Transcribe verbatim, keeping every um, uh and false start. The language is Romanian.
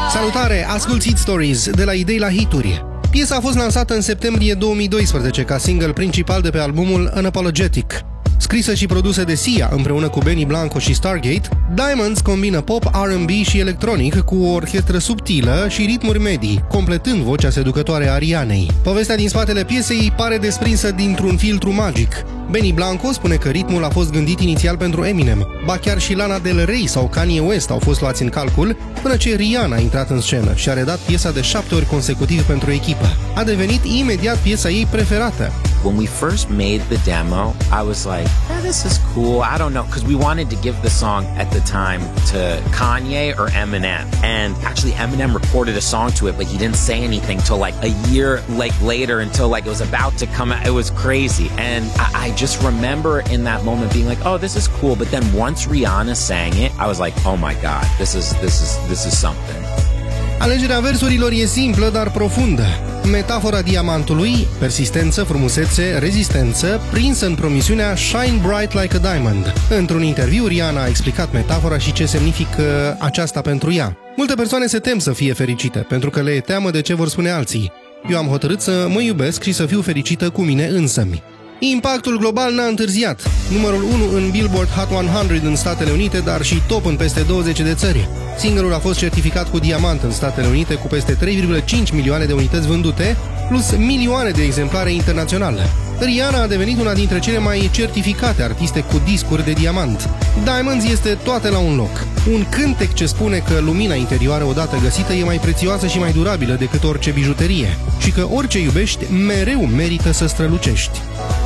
Salutare, asculți Hit Stories de la idei la hituri. Piesa a fost lansată în septembrie două mii doisprezece ca single principal de pe albumul Unapologetic. Scrisă și produsă de Sia împreună cu Benny Blanco și Stargate, Diamonds combină pop, R and B și electronic cu o orchestră subtilă și ritmuri medii, completând vocea seducătoare a Rihanei. Povestea din spatele piesei pare desprinsă dintr-un filtru magic. Benny Blanco spune că ritmul a fost gândit inițial pentru Eminem, ba chiar și Lana Del Rey sau Kanye West au fost luați în calcul, până ce Rihanna a intrat în scenă și a redat piesa de șapte ori consecutiv pentru echipă. A devenit imediat piesa ei preferată. When we first made the demo, I was like, yeah, this is cool. I don't know, because we wanted to give the song at the time to Kanye or Eminem. And actually Eminem recorded a song to it, but he didn't say anything till like a year like later until like it was about to come out. It was crazy. And I, I just remember in that moment being like, oh, this is cool. But then once Rihanna sang it, I was like, oh my God, this is, this is, this is something. Alegerea versurilor e simplă, dar profundă. Metafora diamantului, persistență, frumusețe, rezistență, prinsă în promisiunea Shine Bright Like a Diamond. Într-un interviu, Rihanna a explicat metafora și ce semnifică aceasta pentru ea. Multe persoane se tem să fie fericite, pentru că le e teamă de ce vor spune alții. Eu am hotărât să mă iubesc și să fiu fericită cu mine însămi. Impactul global n-a întârziat. Numărul unu în Billboard Hot o sută în Statele Unite, dar și top în peste douăzeci de țări. Singlul a fost certificat cu diamant în Statele Unite cu peste trei virgulă cinci milioane de unități vândute, plus milioane de exemplare internaționale. Rihanna a devenit una dintre cele mai certificate artiste cu discuri de diamant. Diamonds este toate la un loc. Un cântec ce spune că lumina interioară odată găsită e mai prețioasă și mai durabilă decât orice bijuterie și că orice iubești mereu merită să strălucești.